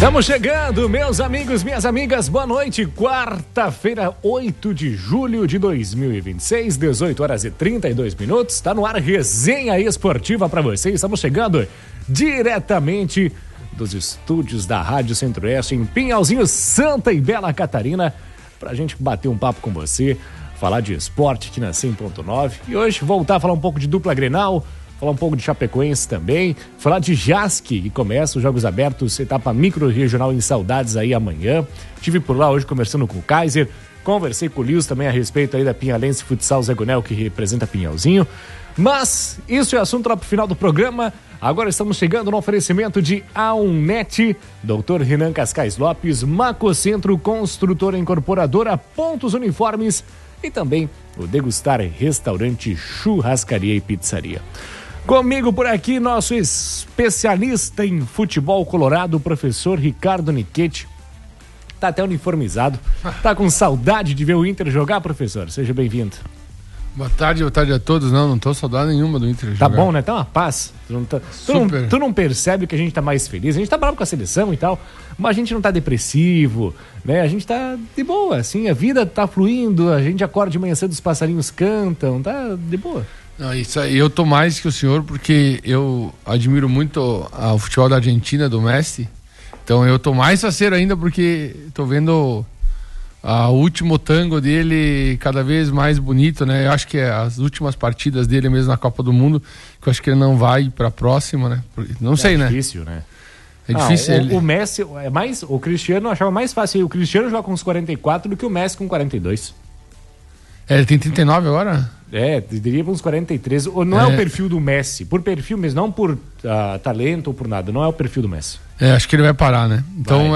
Estamos chegando, meus amigos, minhas amigas, boa noite. Quarta-feira, 8 de julho de 2026, 18 horas e 32 minutos. Está no ar Resenha Esportiva para vocês. Estamos chegando diretamente dos estúdios da Rádio Centro-Oeste em Pinhalzinho, Santa e Bela Catarina, para a gente bater um papo com você, falar de esporte aqui na 100.9 e hoje voltar a falar um pouco de dupla Grenal, falar um pouco de Chapecoense também, falar de JASC, que começa os Jogos Abertos, etapa micro-regional em Saudades aí amanhã. Estive por lá hoje conversando com o Kaiser, conversei com o Lius também a respeito aí da Pinhalense Futsal Zé Gonel, que representa Pinhalzinho. Mas isso é assunto lá pro final do programa. Agora estamos chegando no oferecimento de A1net, Dr. Renan Cascais Lopes, Macocentro, Construtora Incorporadora, Pontos Uniformes e também o Degustar Restaurante, Churrascaria e Pizzaria. Comigo por aqui, nosso especialista em futebol colorado, o professor Ricardo Nichetti. Tá até uniformizado. Tá com saudade de ver o Inter jogar, professor? Seja bem-vindo. Boa tarde a todos. Não tô saudade nenhuma do Inter jogar. Tá bom, né? Tá uma paz. Tu não percebe que a gente tá mais feliz. A gente tá bravo com a seleção e tal, mas a gente não tá depressivo, né? A gente tá de boa, assim, a vida tá fluindo, a gente acorda de manhã cedo, os passarinhos cantam, tá de boa. Não, isso aí, eu tô mais que o senhor, porque eu admiro muito o futebol da Argentina, do Messi. Então eu tô mais faceiro ainda, porque tô vendo o último tango dele cada vez mais bonito, né? Eu acho que é as últimas partidas dele mesmo na Copa do Mundo, que eu acho que ele não vai pra próxima, né? Não sei, né? É difícil, né? É difícil. O Messi é mais... O Cristiano achava mais fácil. O Cristiano joga com uns 44 do que o Messi com 42. Ele tem 39 agora? Diria uns 43. Não é o perfil do Messi. Por perfil mesmo, não por talento ou por nada. Não é o perfil do Messi. Acho que ele vai parar, né? Então,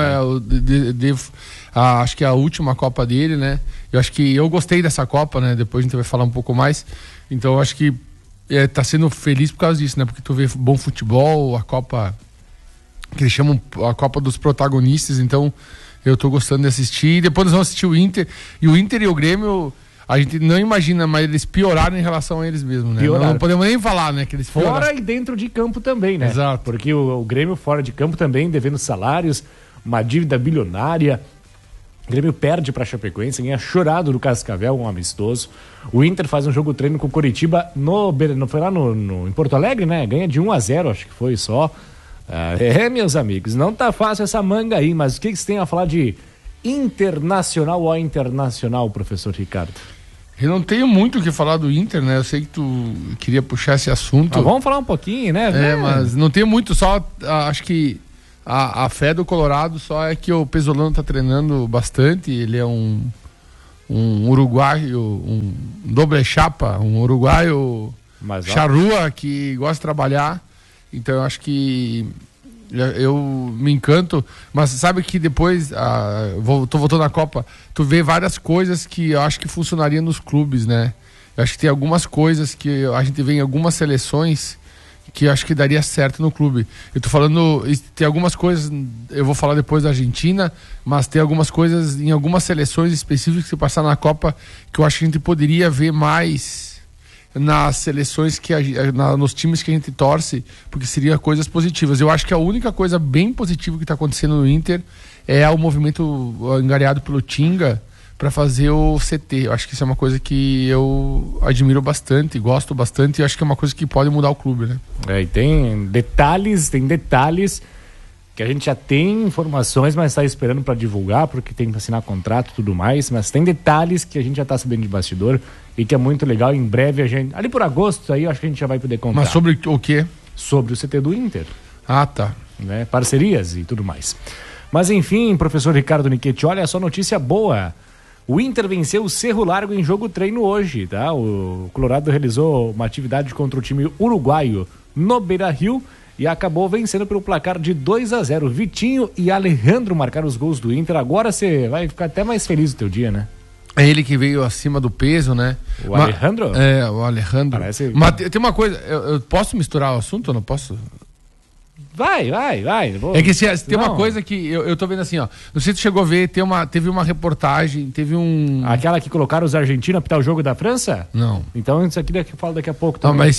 acho que é a última Copa dele, né? Eu acho que eu gostei dessa Copa, né? Depois a gente vai falar um pouco mais. Então, eu acho que tá sendo feliz por causa disso, né? Porque tu vê bom futebol, a Copa que eles chamam a Copa dos protagonistas. Então, eu tô gostando de assistir. E depois nós vamos assistir o Inter. E o Inter e o Grêmio, a gente não imagina, mas eles pioraram em relação a eles mesmos, né? Não podemos nem falar, né? Que eles fora e dentro de campo também, né? Exato. Porque o Grêmio fora de campo também, devendo salários, uma dívida bilionária. O Grêmio perde para a Chapecoense, ganha chorado do Cascavel, um amistoso. O Inter faz um jogo treino com o Coritiba foi lá em Porto Alegre, né? Ganha de 1-0, acho que foi só. Meus amigos, não tá fácil essa manga aí, mas o que você tem a falar de internacional ou internacional, professor Ricardo? Eu não tenho muito o que falar do Inter, né? Eu sei que tu queria puxar esse assunto. Vamos falar um pouquinho, né? Mas não tenho muito, só acho que a fé do Colorado só é que o Pesolano tá treinando bastante. Ele é um uruguaio, um doble chapa, um uruguaio charrua que gosta de trabalhar. Então eu acho que eu me encanto, mas sabe que depois, tô voltando à Copa, tu vê várias coisas que eu acho que funcionariam nos clubes, né? Eu acho que tem algumas coisas que a gente vê em algumas seleções que eu acho que daria certo no clube. Eu tô falando, tem algumas coisas, eu vou falar depois da Argentina, mas tem algumas coisas em algumas seleções específicas que passaram na Copa que eu acho que a gente poderia ver mais nas seleções, nos times que a gente torce, porque seria coisas positivas. Eu acho que a única coisa bem positiva que está acontecendo no Inter é o movimento angariado pelo Tinga para fazer o CT. Eu acho que isso é uma coisa que eu admiro bastante, gosto bastante, e acho que é uma coisa que pode mudar o clube, né? E tem detalhes que a gente já tem informações, mas está esperando para divulgar, porque tem que assinar contrato e tudo mais, mas tem detalhes que a gente já está sabendo de bastidor e que é muito legal. Em breve a gente, ali por agosto, aí eu acho que a gente já vai poder contar. Mas sobre o quê? Sobre o CT do Inter. Tá. Né? Parcerias e tudo mais. Mas enfim, professor Ricardo Nichetti, olha só, notícia boa. O Inter venceu o Cerro Largo em jogo treino hoje, tá? O Colorado realizou uma atividade contra o time uruguaio no Beira-Rio e acabou vencendo pelo placar de 2-0. Vitinho e Alejandro marcaram os gols do Inter. Agora você vai ficar até mais feliz do teu dia, né? É ele que veio acima do peso, né? Alejandro? O Alejandro. Parece... Mas tem uma coisa, eu posso misturar o assunto ou não posso? Vai. É que tem uma coisa que eu tô vendo assim, ó. Não sei se tu chegou a ver, teve uma reportagem, Aquela que colocaram os argentinos a apitar o jogo da França? Não. Então isso aqui eu falo daqui a pouco também. Não, mas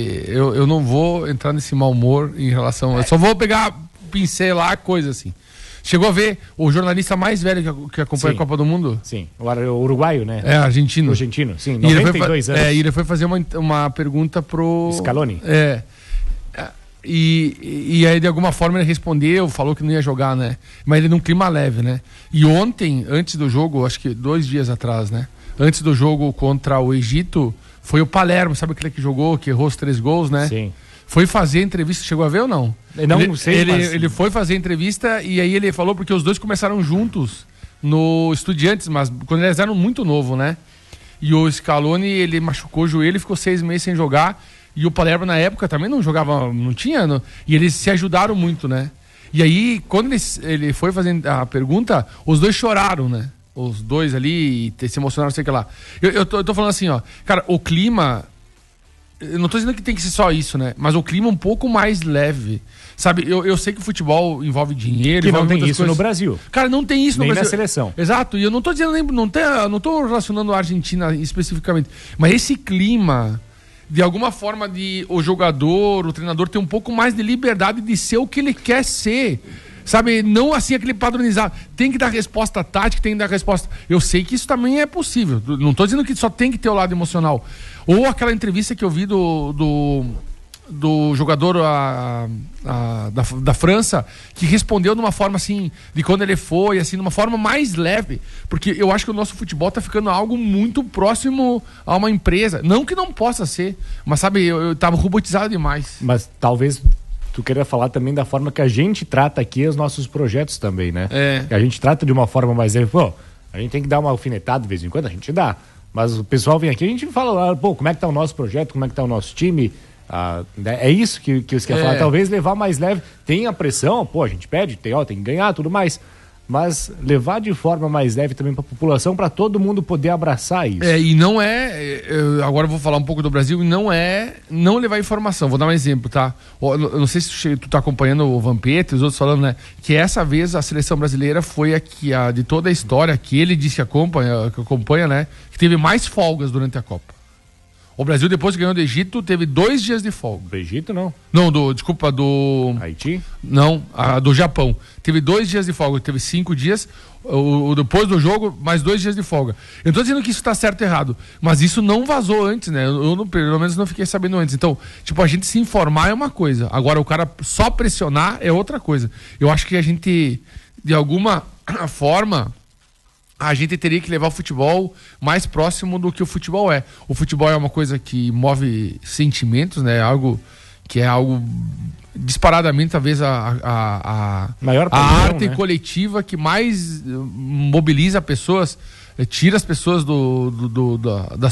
eu não vou entrar nesse mau humor em relação... Eu só vou pegar, pincelar coisa assim. Chegou a ver o jornalista mais velho que acompanha a Copa do Mundo? Sim, o uruguaio, né? É, argentino. Argentino, sim, 92 anos. E ele foi fazer uma pergunta pro... Scaloni. E aí, de alguma forma, ele respondeu, falou que não ia jogar, né? Mas ele num clima leve, né? E ontem, antes do jogo, acho que 2 dias atrás, né? Antes do jogo contra o Egito, foi o Palermo, sabe aquele que jogou, que errou os 3 gols, né? Sim. Foi fazer entrevista, chegou a ver ou não? Não sei, ele foi fazer entrevista e aí ele falou, porque os dois começaram juntos no Estudiantes, mas quando eles eram muito novo, né? E o Scaloni, ele machucou o joelho e ficou 6 meses sem jogar. E o Palermo, na época, também não jogava, não tinha... E eles se ajudaram muito, né? E aí, quando ele foi fazendo a pergunta, os dois choraram, né? Os dois ali se emocionaram, sei que lá. Eu tô falando assim, ó. Cara, o clima... Eu não tô dizendo que tem que ser só isso, né? Mas o clima um pouco mais leve. Sabe, eu sei que o futebol envolve dinheiro... Que envolve não tem isso coisas. no Brasil. Cara, não tem isso nem no Brasil. Nem na seleção. Exato, e eu não tô dizendo... Não tô relacionando a Argentina especificamente. Mas esse clima... De alguma forma, o jogador, o treinador ter um pouco mais de liberdade de ser o que ele quer ser. Sabe, não assim aquele padronizado. Tem que dar resposta tática, tem que dar resposta... Eu sei que isso também é possível. Não estou dizendo que só tem que ter o lado emocional. Ou aquela entrevista que eu vi do jogador da França, que respondeu de uma forma assim, de quando ele foi, assim, de uma forma mais leve. Porque eu acho que o nosso futebol tá ficando algo muito próximo a uma empresa. Não que não possa ser, mas sabe, eu tava robotizado demais. Mas talvez tu queira falar também da forma que a gente trata aqui os nossos projetos também, né? Que a gente trata de uma forma mais leve. Pô, a gente tem que dar uma alfinetada de vez em quando, a gente dá. Mas o pessoal vem aqui, a gente fala, pô, como é que tá o nosso projeto, como é que tá o nosso time... é isso que você quer falar, talvez levar mais leve. Tem a pressão, pô, a gente pede, tem que ganhar, tudo mais, mas levar de forma mais leve também para a população, para todo mundo poder abraçar isso. E não agora eu vou falar um pouco do Brasil, e não levar informação. Vou dar um exemplo, tá? Eu não sei se tu tá acompanhando o Vampeta e os outros falando, né? Que essa vez a seleção brasileira foi a de toda a história, que ele disse que acompanha, né? Que teve mais folgas durante a Copa. O Brasil, depois que ganhou do Egito, teve 2 dias de folga. Do Egito, não? Não, do Haiti? Não, do Japão. Teve 2 dias de folga, teve 5 dias. Depois do jogo, mais 2 dias de folga. Eu não tô dizendo que isso tá certo ou errado, mas isso não vazou antes, né? Pelo menos não fiquei sabendo antes. Então, tipo, a gente se informar é uma coisa. Agora, o cara só pressionar é outra coisa. Eu acho que a gente, de alguma forma... A gente teria que levar o futebol mais próximo do que o futebol é. O futebol é uma coisa que move sentimentos, né? Algo que é algo disparadamente, talvez, a arte, né? Coletiva que mais mobiliza pessoas, tira as pessoas da